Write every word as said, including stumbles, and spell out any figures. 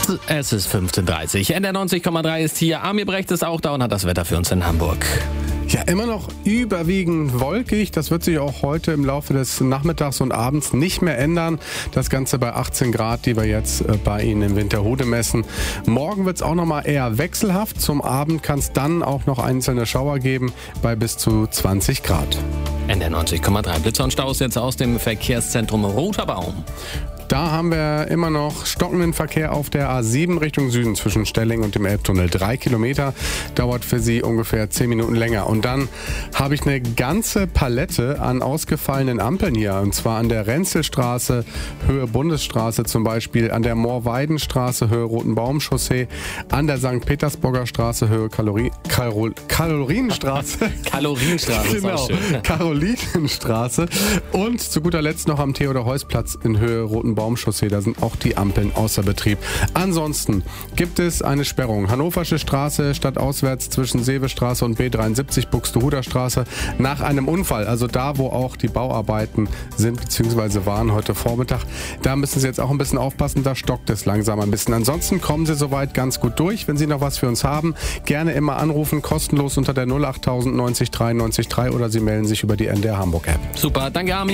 Es ist fünfzehn Uhr dreißig. N R neunzig Komma drei ist hier. Amir Brecht ist auch da und hat das Wetter für uns in Hamburg. Ja, immer noch überwiegend wolkig. Das wird sich auch heute im Laufe des Nachmittags und Abends nicht mehr ändern. Das Ganze bei achtzehn Grad, die wir jetzt bei Ihnen in Winterhude messen. Morgen wird es auch noch mal eher wechselhaft. Zum Abend kann es dann auch noch einzelne Schauer geben bei bis zu zwanzig Grad. N R neunzig Komma drei. Blitzer und Staus jetzt aus dem Verkehrszentrum Roter Baum. Da haben wir immer noch stockenden Verkehr auf der A sieben Richtung Süden zwischen Stelling und dem Elbtunnel. Drei Kilometer dauert für Sie ungefähr zehn Minuten länger. Und dann habe ich eine ganze Palette an ausgefallenen Ampeln hier. Und zwar an der Renzelstraße, Höhe Bundesstraße zum Beispiel, an der Moorweidenstraße, Höhe Rotenbaumchaussee, an der Sankt Petersburger Straße, Höhe Kalori- Karol- Kalorienstraße. Kalorienstraße, Genau, ist auch schön. Karolinenstraße. Und zu guter Letzt noch am Theodor-Heuss-Platz in Höhe Rotenbaumchaussee. Baumchaussee, da sind auch die Ampeln außer Betrieb. Ansonsten gibt es eine Sperrung. Hannoversche Straße stadtauswärts zwischen Seevestraße und B dreiundsiebzig Buxtehuder Straße nach einem Unfall. Also da, wo auch die Bauarbeiten sind bzw. waren heute Vormittag. Da müssen Sie jetzt auch ein bisschen aufpassen, da stockt es langsam ein bisschen. Ansonsten kommen Sie soweit ganz gut durch. Wenn Sie noch was für uns haben, gerne immer anrufen, kostenlos unter der null acht null null neunzig drei neunzig drei oder Sie melden sich über die N D R Hamburg App. Super, danke Armin.